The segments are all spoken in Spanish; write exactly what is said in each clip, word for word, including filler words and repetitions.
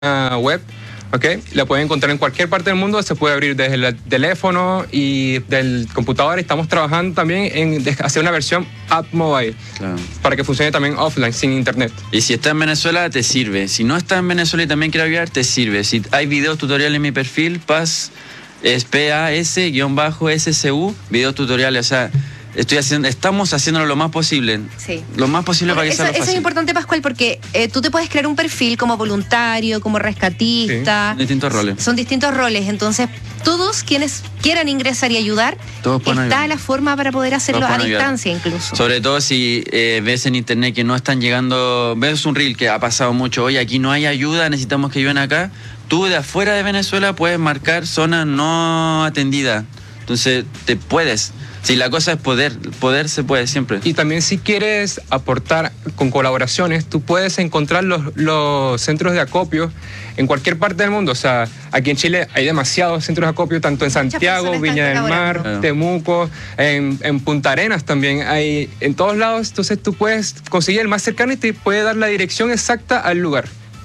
web, ¿ok? La pueden encontrar en cualquier parte del mundo, se puede abrir desde el teléfono y del computador. Estamos trabajando también en hacer una versión app mobile, claro, para que funcione también offline, sin internet. Y si está en Venezuela, te sirve. Si no está en Venezuela y también quiere ayudar, te sirve. Si hay videos tutoriales en mi perfil, Paz, es P A S S C U, videos tutoriales, o sea, estoy haciendo, estamos haciéndolo lo más posible. Sí. Lo más posible bueno, para que eso, sea lo fácil. Eso es importante, Pascual, porque eh, tú te puedes crear un perfil como voluntario, como rescatista. Sí. Distintos roles. Son distintos roles. Entonces, todos quienes quieran ingresar y ayudar, está ayudar. la forma para poder hacerlo a distancia ayudar. incluso. Sobre todo si eh, ves en internet que no están llegando, ves un reel que ha pasado mucho, oye, aquí no hay ayuda, necesitamos que ayuden acá. Tú de afuera de Venezuela puedes marcar zonas no atendidas. Entonces, te puedes. Si la cosa es poder, poder se puede siempre. Y también si quieres aportar con colaboraciones, tú puedes encontrar los, los centros de acopio en cualquier parte del mundo. O sea, aquí en Chile hay demasiados centros de acopio, tanto en Santiago, Viña del Mar, claro. Temuco, en, en Punta Arenas también. Hay en todos lados, entonces tú puedes conseguir el más cercano y te puede dar la dirección exacta al lugar.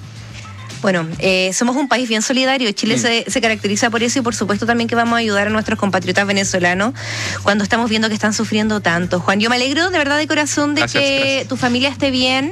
Bueno, eh, somos un país bien solidario. Chile mm. se, se caracteriza por eso y por supuesto también que vamos a ayudar a nuestros compatriotas venezolanos cuando estamos viendo que están sufriendo tanto. Juan, yo me alegro de verdad de corazón de gracias, que gracias. tu familia esté bien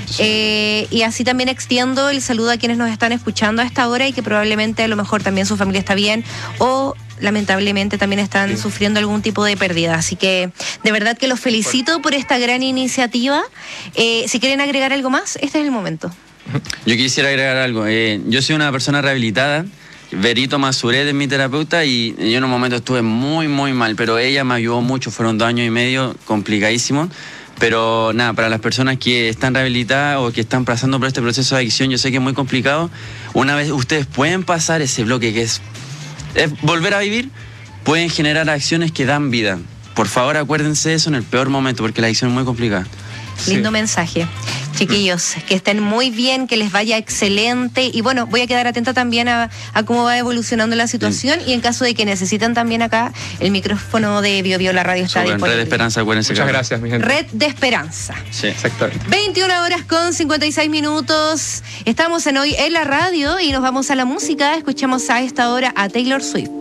eh, y así también extiendo el saludo a quienes nos están escuchando a esta hora y que probablemente a lo mejor también su familia está bien o lamentablemente también están sí. sufriendo algún tipo de pérdida. Así que de verdad que los felicito por esta gran iniciativa. Eh, si quieren agregar algo más, este es el momento. Yo quisiera agregar algo. Eh, yo soy una persona rehabilitada. Verito Masuret es mi terapeuta y yo en un momento estuve muy, muy mal, pero ella me ayudó mucho. Fueron dos años y medio complicadísimos. Pero nada, para las personas que están rehabilitadas o que están pasando por este proceso de adicción, yo sé que es muy complicado. Una vez ustedes pueden pasar ese bloque que es, es volver a vivir, pueden generar acciones que dan vida. Por favor, acuérdense de eso en el peor momento, porque la adicción es muy complicada. Lindo sí. mensaje. Chiquillos, que estén muy bien, que les vaya excelente y bueno, voy a quedar atenta también a, a cómo va evolucionando la situación sí. y en caso de que necesiten también acá el micrófono de Bio Bio, la radio está Sobre disponible. Red de Esperanza, acuérdense. Muchas gracias, mi gente. Red de Esperanza. Sí, exactamente. veintiuna horas con cincuenta y seis minutos. Estamos en Hoy en la Radio y nos vamos a la música. Escuchamos a esta hora a Taylor Swift.